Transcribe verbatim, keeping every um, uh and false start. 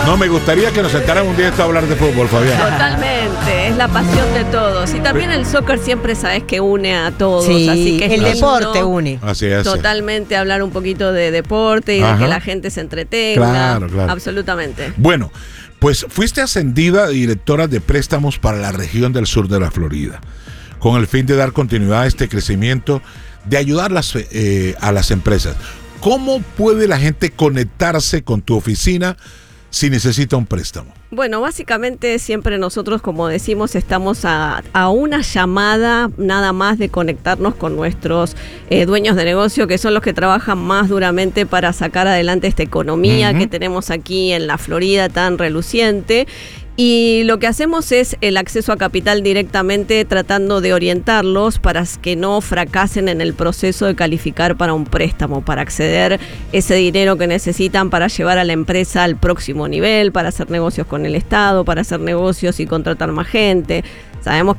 No, me gustaría que nos sentáramos un día esto a hablar de fútbol, Fabián. Totalmente, es la pasión de todos. Y también el soccer siempre sabes que une a todos. Sí, así que es el lindo deporte une. Así es. Totalmente hablar un poquito de deporte y Ajá. de que la gente se entretenga. Claro, claro. Absolutamente. Bueno, pues fuiste ascendida a directora de préstamos para la región del sur de la Florida, con el fin de dar continuidad a este crecimiento, de ayudar las, eh, a las empresas. ¿Cómo puede la gente conectarse con tu oficina si necesita un préstamo? Bueno, básicamente siempre nosotros, como decimos, estamos a, a una llamada nada más de conectarnos con nuestros eh, dueños de negocio, que son los que trabajan más duramente para sacar adelante esta economía uh-huh. que tenemos aquí en la Florida tan reluciente. Y lo que hacemos es el acceso a capital directamente, tratando de orientarlos para que no fracasen en el proceso de calificar para un préstamo, para acceder ese dinero que necesitan para llevar a la empresa al próximo nivel, para hacer negocios con el Estado, para hacer negocios y contratar más gente. Sabemos que